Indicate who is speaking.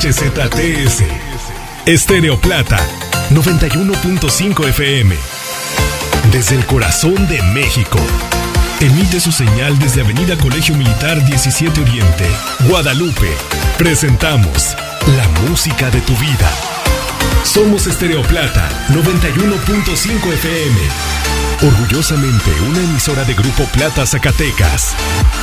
Speaker 1: HZTS. Estéreo Plata, 91.5 FM. Desde el corazón de México. Emite su señal desde Avenida Colegio Militar 17 Oriente, Guadalupe. Presentamos la música de tu vida. Somos Estéreo Plata, 91.5 FM. Orgullosamente una emisora de Grupo Plata Zacatecas.